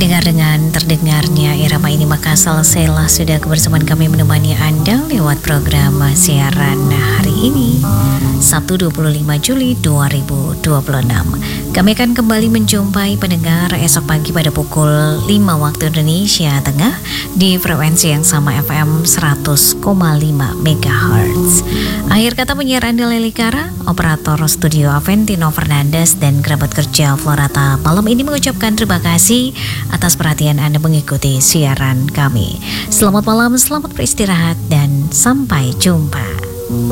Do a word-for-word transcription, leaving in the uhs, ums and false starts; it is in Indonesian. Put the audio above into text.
Mendengar dengan terdengarnya irama ini, maka selesailah sudah kebersamaan kami menemani Anda lewat program siaran hari ini, Sabtu dua puluh lima Juli dua ribu dua puluh enam. Kami akan kembali menjumpai pendengar esok pagi pada pukul lima waktu Indonesia Tengah di frekuensi yang sama F M seratus koma lima megahertz. Akhir kata penyiar Anda Leli Kara, operator studio Aventino Fernandes dan kerabat kerja Florata malam ini mengucapkan terima kasih atas perhatian Anda mengikuti siaran kami. Selamat malam, selamat beristirahat, dan sampai jumpa.